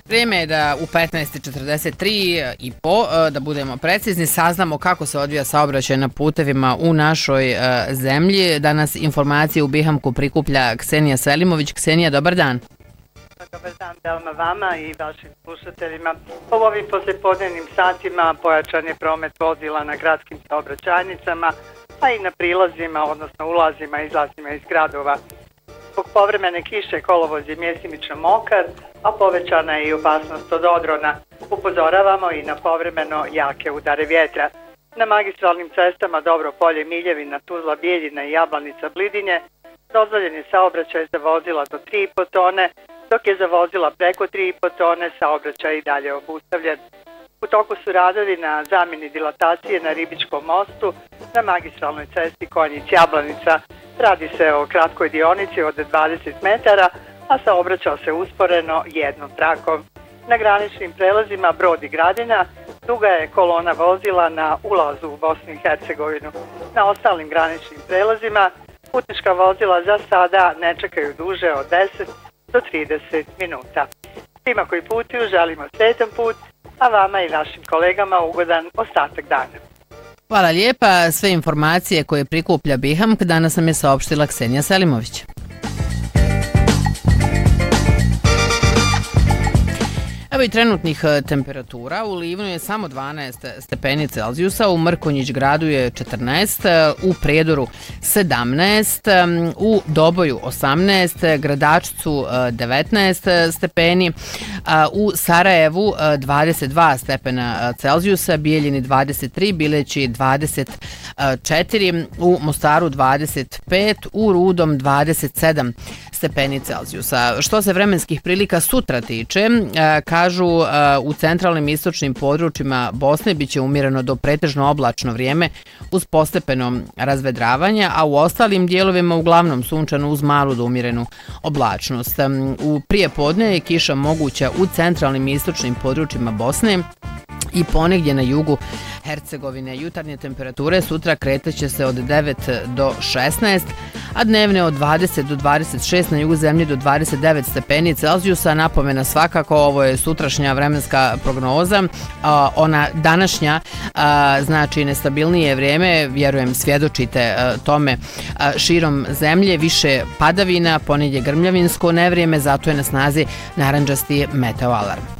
Vrijeme je da u 15:43 i po, da budemo precizni, saznamo kako se odvija saobraćaj na putevima u našoj zemlji. Danas informacije u Bihamku prikuplja Ksenija Selimović. Ksenija, dobar dan. Dobar dan, Belma, vama i vašim slušateljima. U ovim poslijepodnevnim satima pojačan je promet vozila na gradskim saobraćajnicama, a i na prilazima, odnosno ulazima i izlazima iz gradova. Zbog povremene kiše kolovoz je mjesimično mokar, a povećana je i opasnost od odrona. Upozoravamo i na povremeno jake udare vjetra. Na magistralnim cestama Dobro Polje, Miljevina, Tuzla, Bijeljina i Jablanica, Blidinje dozvoljen je saobraćaj za vozila do 3,5 tone, dok je za vozila preko 3,5 tone saobraćaj i dalje obustavljen. U toku su radovi na zamjeni dilatacije na Ribičkom mostu na magistralnoj cesti Konjic-Jablanica. Radi se o kratkoj dionici od 20 metara, a saobraća se usporeno jednom trakom. Na graničnim prelazima Brod i Gradina duga je kolona vozila na ulazu u Bosnu i Hercegovinu. Na ostalim graničnim prelazima putnička vozila za sada ne čekaju duže od 10 do 30 minuta. Svima koji putuju želimo sretan put, a vama i vašim kolegama ugodan ostatak dana. Hvala lijepa. Sve informacije koje prikuplja Bihamk danas nam je saopštila Ksenija Selimović. Evo i trenutnih temperatura. U Livnu je samo 12 stepeni Celzijusa, u Mrkonjić gradu je 14, u Prijedoru 17, u Doboju 18, Gradačcu 19 stepeni, u Sarajevu 22 stepena Celzijusa, Bijeljini 23, Bileći 24, u Mostaru 25, u Rudom 27 stepeni Celzijusa. Što se vremenskih prilika sutra tiče, kažu u centralnim i istočnim područjima Bosne biće umjereno do pretežno oblačno vrijeme uz postepeno razvedravanje, a u ostalim dijelovima uglavnom sunčano uz malu do umjerenu oblačnost. U prijepodne je kiša moguća u centralnim i istočnim područjima Bosne i ponegdje na jugu Hercegovine. Jutarnje temperature sutra kretaće se od 9 do 16, a dnevne od 20 do 26, na jugu zemlje do 29 stepeni Celzijusa. Napomena svakako, ovo je sutrašnja vremenska prognoza, ona današnja znači nestabilnije vrijeme, vjerujem svjedočite tome širom zemlje, više padavina, ponegdje grmljavinsko nevrijeme, zato je na snazi narandžasti meteo alarm.